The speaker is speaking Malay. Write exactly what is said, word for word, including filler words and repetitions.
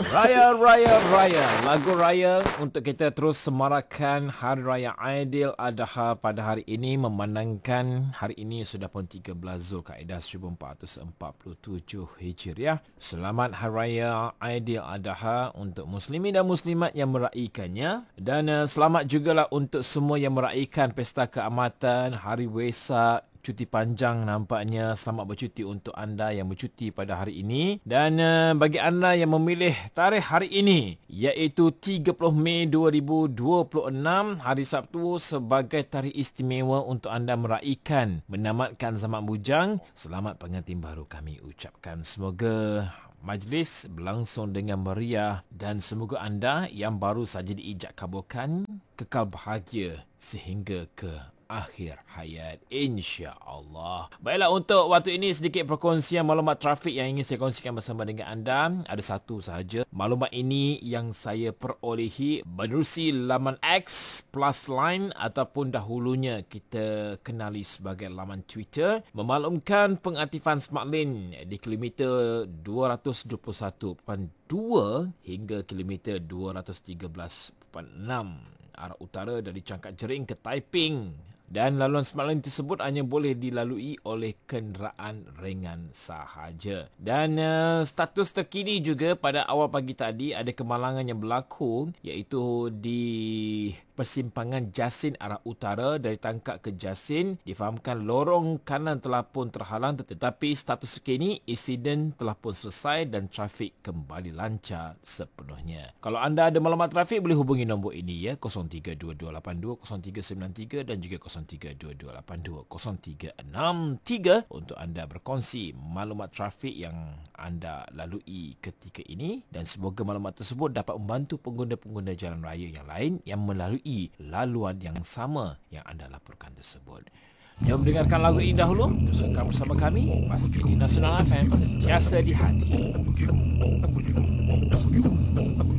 Raya, Raya, Raya. Lagu Raya untuk kita terus semarakkan Hari Raya Aidiladha pada hari ini, memandangkan hari ini sudah pun tiga belas Zulkaidah seribu empat ratus empat puluh tujuh Hijriah. Selamat Hari Raya Aidiladha untuk muslimin dan muslimat yang meraihkannya, dan uh, selamat jugalah untuk semua yang meraihkan Pesta Keamatan, Hari Wesak, cuti panjang nampaknya. Selamat bercuti untuk anda yang bercuti pada hari ini. Dan uh, bagi anda yang memilih tarikh hari ini, iaitu tiga puluh Mei dua ribu dua puluh enam, hari Sabtu, sebagai tarikh istimewa untuk anda meraihkan menamatkan zaman bujang, selamat pengantin baru kami ucapkan. Semoga majlis berlangsung dengan meriah dan semoga anda yang baru saja diijak kabulkan kekal bahagia sehingga ke akhir hayat, insya-Allah. Baiklah, untuk waktu ini sedikit perkongsian maklumat trafik yang ingin saya kongsikan bersama dengan anda. Ada satu sahaja. Maklumat ini yang saya perolehi menerusi laman X plus Line ataupun dahulunya kita kenali sebagai laman Twitter, memaklumkan pengaktifan Smart Lane di kilometer dua ratus dua puluh satu perpuluhan dua hingga kilometer dua ratus tiga belas perpuluhan enam arah utara dari Cangkat Jering ke Taiping. Dan laluan Smart Lane tersebut hanya boleh dilalui oleh kenderaan ringan sahaja. Dan uh, status terkini juga pada awal pagi tadi ada kemalangan yang berlaku, iaitu di persimpangan Jasin arah utara dari Tangkak ke Jasin. Difahamkan lorong kanan telah pun terhalang, tetapi status terkini insiden telah pun selesai dan trafik kembali lancar sepenuhnya. Kalau anda ada maklumat trafik, boleh hubungi nombor ini ya, kosong tiga dua dua lapan dua kosong tiga sembilan tiga dan juga kosong tiga dua dua lapan dua kosong tiga enam tiga untuk anda berkongsi maklumat trafik yang anda lalui ketika ini, dan semoga maklumat tersebut dapat membantu pengguna-pengguna jalan raya yang lain yang melalui laluan yang sama yang anda laporkan tersebut. Jom dengarkan lagu ini dahulu. Teruskan bersama kami, pasti di Nasional F M, sentiasa di hati.